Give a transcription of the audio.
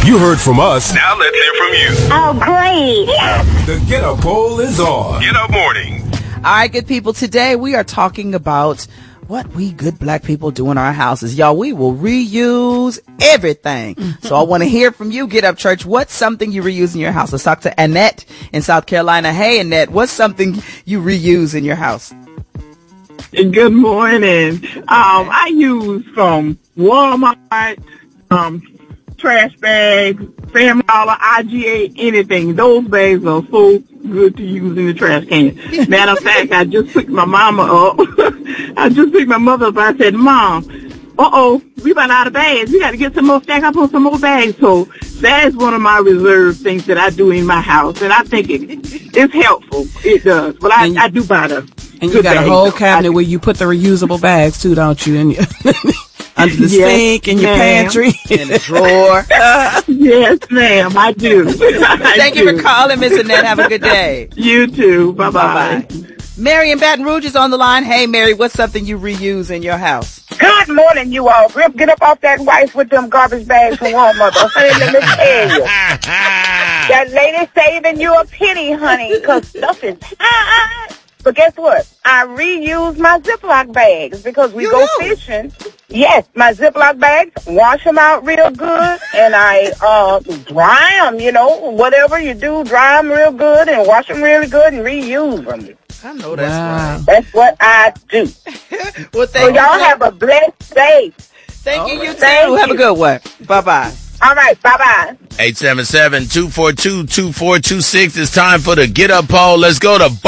You heard from us. Now let's hear from you. Oh, great. The Get Up poll is on. Get Up Morning. All right, good people. Today we are talking about what we good black people do in our houses. Y'all, we will reuse everything. So I want to hear from you, Get Up Church. What's something you reuse in your house? Let's talk to Annette in South Carolina. Hey, Annette, what's something you reuse in your house? Good morning. I use from Walmart, trash bags, Family Dollar, IGA, anything. Those bags are so good to use in the trash can. Matter of fact, I just picked my mama up. I just picked my mother up. I said, Mom, we run out of bags. We got to get some more, stack up on some more bags. So that is one of my reserved things that I do in my house. And I think it's helpful. It does. But I do buy them. And you got a whole cabinet where you put the reusable bags too, don't you? And under the sink in your pantry. In the drawer. Yes, ma'am, I do. Thank you for calling, Miss Annette. Have a good day. You too. Bye-bye. Mary in Baton Rouge is on the line. Hey, Mary, what's something you reuse in your house? Good morning, you all. Rip, get up off that wife with them garbage bags from Walmart. Honey, let me tell you. That lady saving you a penny, honey, because stuff is high. But guess what? I reuse my Ziploc bags because we go fishing. Yes, my Ziploc bags, wash them out real good, and I dry them, whatever you do, dry them real good and wash them really good and reuse them. I know that's right. That's what I do. Well, so y'all have a blessed day. Thank you, you too. Have a good one. Bye-bye. All right, bye-bye. 877-242-2426. It's time for the Get Up poll. Let's go to